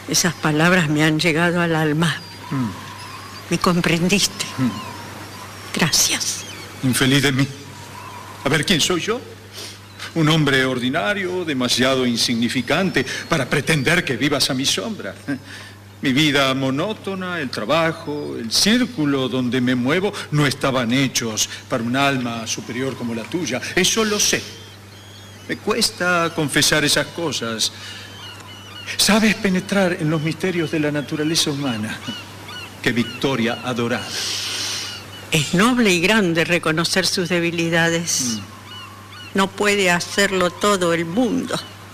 Esas palabras me han llegado al alma. Me comprendiste. Gracias. Infeliz de mí. A ver, ¿quién soy yo? Un hombre ordinario, demasiado insignificante para pretender que vivas a mi sombra. Mi vida monótona, el trabajo, el círculo donde me muevo no estaban hechos para un alma superior como la tuya. Eso lo sé. Me cuesta confesar esas cosas. Sabes penetrar en los misterios de la naturaleza humana. ¡Qué victoria adorada! Es noble y grande reconocer sus debilidades. No puede hacerlo todo el mundo.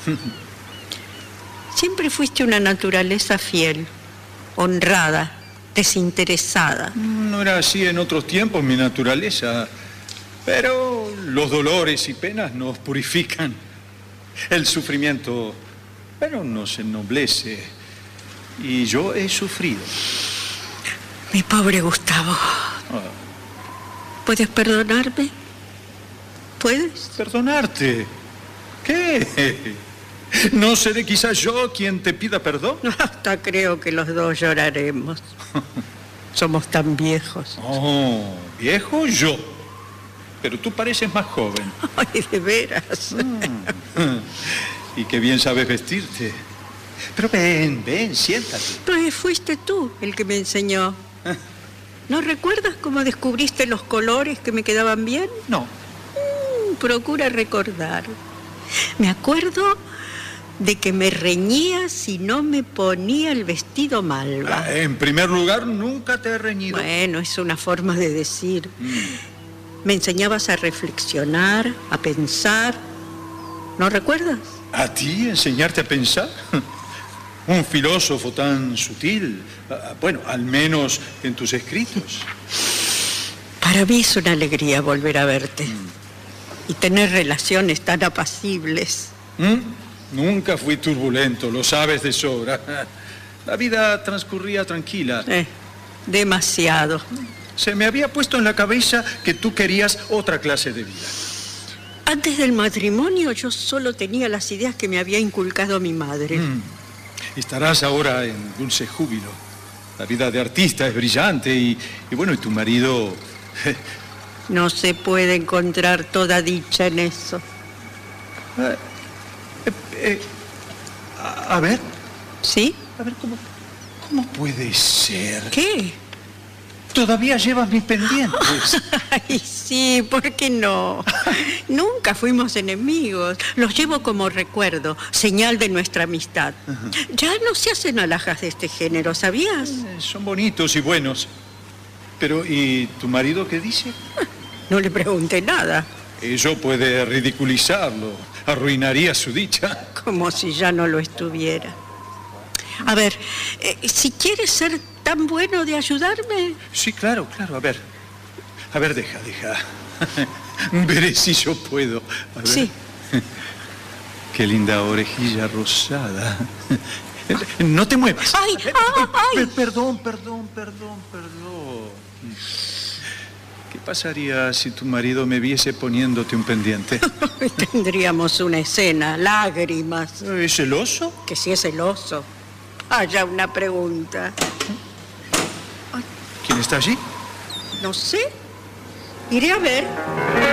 Siempre fuiste una naturaleza fiel, honrada, desinteresada. No era así en otros tiempos mi naturaleza, pero los dolores y penas nos purifican. El sufrimiento, pero nos ennoblece. Y yo he sufrido. Mi pobre Gustavo. ¿Puedes perdonarme? ¿Puedes? ¿Perdonarte? ¿Qué? ¿No seré quizás yo quien te pida perdón? Hasta creo que los dos lloraremos. Somos tan viejos. Oh, ¿viejo? Yo. Pero tú pareces más joven. Ay, de veras. Y qué bien sabes vestirte. Pero ven, siéntate. Pues fuiste tú el que me enseñó. ¿No recuerdas cómo descubriste los colores que me quedaban bien? No. Procura recordar. Me acuerdo de que me reñía si no me ponía el vestido malva. En primer lugar, nunca te he reñido. Bueno, es una forma de decir. Me enseñabas a reflexionar, a pensar. ¿No recuerdas? ¿A ti enseñarte a pensar? Un filósofo tan sutil. Bueno, al menos en tus escritos. Para mí es una alegría volver a verte. Y tener relaciones tan apacibles. Nunca fui turbulento, lo sabes de sobra. La vida transcurría tranquila. Demasiado. Se me había puesto en la cabeza que tú querías otra clase de vida. Antes del matrimonio yo solo tenía las ideas que me había inculcado mi madre. Estarás ahora en dulce júbilo. La vida de artista es brillante y bueno, y tu marido... No se puede encontrar toda dicha en eso. A ver. ¿Sí? A ver, ¿cómo puede ser? ¿Qué? Todavía llevas mis pendientes. Ay, sí, ¿por qué no? Nunca fuimos enemigos. Los llevo como recuerdo, señal de nuestra amistad. Ya no se hacen alhajas de este género, ¿sabías? Son bonitos y buenos. Pero, ¿y tu marido qué dice? No le pregunté nada. Eso puede ridiculizarlo. Arruinaría su dicha. Como si ya no lo estuviera. A ver, si quieres ser tan bueno de ayudarme... Sí, claro. A ver, deja. Veré si yo puedo. A ver. Sí. Qué linda orejilla rosada. No te muevas. ¡Ay! Perdón. ¿Qué pasaría si tu marido me viese poniéndote un pendiente? Tendríamos una escena, lágrimas. ¿Es celoso? Que si es celoso. Vaya una pregunta. ¿Quién está allí? No sé. Iré a ver.